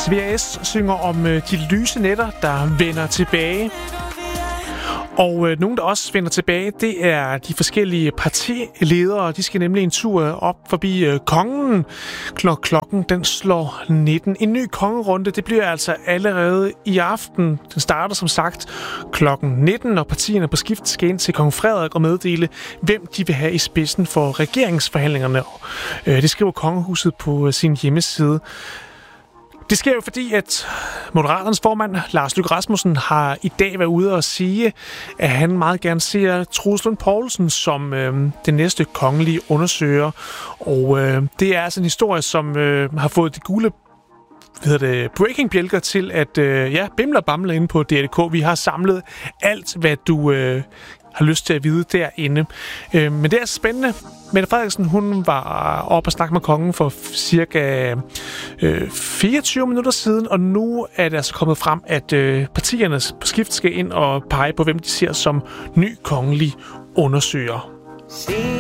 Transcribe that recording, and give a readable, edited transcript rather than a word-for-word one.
CBS synger om de lyse nætter, der vender tilbage. Og nogen, der også vender tilbage, det er de forskellige partiledere. De skal nemlig en tur op forbi kongen. Klokken den slår 19. En ny kongerunde, det bliver altså allerede i aften. Den starter som sagt klokken 19, når partierne på skift skal ind til kong Frederik og meddele, hvem de vil have i spidsen for regeringsforhandlingerne. Det skriver kongehuset på sin hjemmeside. Det sker jo fordi, at Moderaternes formand, Lars Løkke Rasmussen, har i dag været ude og sige, at han meget gerne ser Troels Lund Poulsen som den næste kongelige undersøger. Og det er altså en historie, som har fået de gule breaking-bjælker til at bimle og bamle inde på DRDK. Vi har samlet alt, hvad du har lyst til at vide derinde. Men det er spændende. Mette Frederiksen, hun var oppe og snakke med kongen for cirka 24 minutter siden, og nu er det altså kommet frem, at partierne på skift skal ind og pege på, hvem de ser som ny kongelig undersøger.